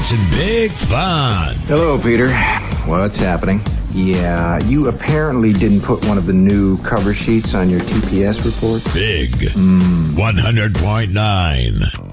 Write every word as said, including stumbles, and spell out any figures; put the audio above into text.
It's big fun. Hello, Peter. What's happening? Yeah, you apparently didn't put one of the new cover sheets on your T P S report. Big mm. one hundred point nine.